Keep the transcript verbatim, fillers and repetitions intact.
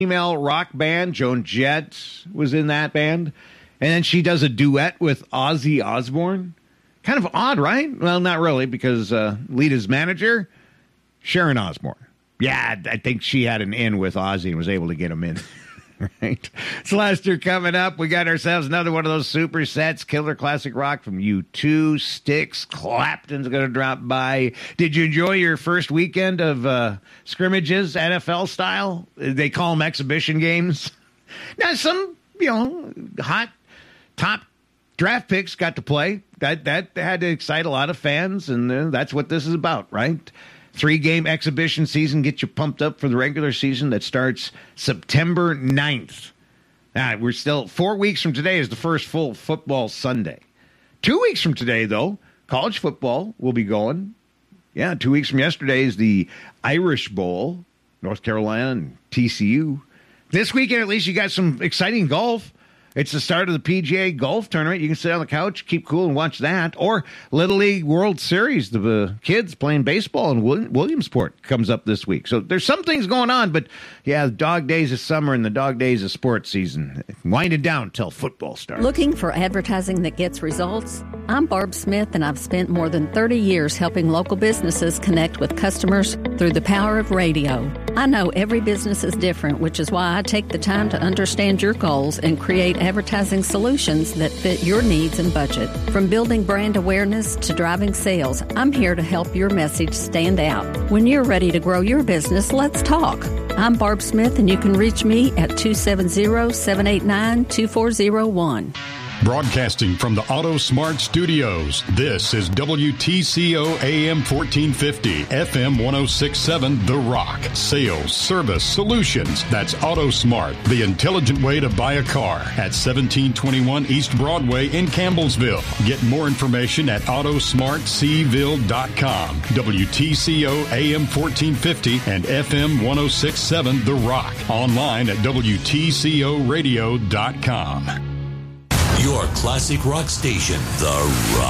female rock band. Joan Jett was in that band. And then she does a duet with Ozzy Osbourne. Kind of odd, right? Well, not really, because uh, Lita's manager, Sharon Osbourne. Yeah, I think she had an in with Ozzy and was able to get him in. Right. It's Lester coming up. We got ourselves another one of those super sets. Killer Classic Rock from U two. Styx. Clapton's going to drop by. Did you enjoy your first weekend of uh, scrimmages, N F L style? They call them exhibition games. Now, some, you know, hot top draft picks got to play. That that had to excite a lot of fans, and uh, that's what this is about, right? Three-game exhibition season, get you pumped up for the regular season that starts September ninth. Ah, we're still, four weeks from today is the first full football Sunday. Two weeks from today, though, college football will be going. Yeah, two weeks from yesterday is the Irish Bowl, North Carolina and T C U. This weekend, at least, you got some exciting golf. It's the start of the P G A golf tournament. You can sit on the couch, keep cool, and watch that. Or Little League World Series, the uh, kids playing baseball in Williamsport comes up this week. So there's some things going on, but yeah, the dog days of summer and the dog days of sports season. Wind it down till football starts. Looking for advertising that gets results? I'm Barb Smith, and I've spent more than thirty years helping local businesses connect with customers through the power of radio. I know every business is different, which is why I take the time to understand your goals and create advertising solutions that fit your needs and budget. From building brand awareness to driving sales, I'm here to help your message stand out. When you're ready to grow your business, let's talk. I'm Barb Smith, and you can reach me at two seven zero, seven eight nine, two four zero one. Broadcasting from the Auto Smart Studios, this is W T C O A M fourteen fifty, F M ten sixty-seven, The Rock. Sales, service, solutions. That's Auto Smart, the intelligent way to buy a car. At seventeen twenty-one East Broadway in Campbellsville. Get more information at auto smart c ville dot com. W T C O A M fourteen fifty and F M ten sixty-seven, The Rock. Online at W T C O radio dot com. Your classic rock station, The Rock.